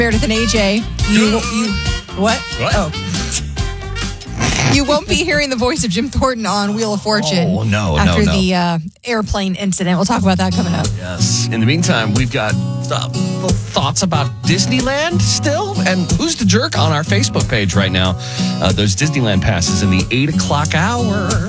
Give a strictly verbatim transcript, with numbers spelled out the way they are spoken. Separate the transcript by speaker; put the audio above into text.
Speaker 1: Meredith and A J, you, you what?
Speaker 2: What?
Speaker 1: Oh. You won't be hearing the voice of Jim Thornton on Wheel of Fortune.
Speaker 2: Oh, no,
Speaker 1: after
Speaker 2: no, no.
Speaker 1: the uh, airplane incident. We'll talk about that coming up.
Speaker 2: Yes. In the meantime, we've got uh, little thoughts about Disneyland still. And Who's the Jerk on our Facebook page right now. Uh, those Disneyland passes in the eight o'clock hour.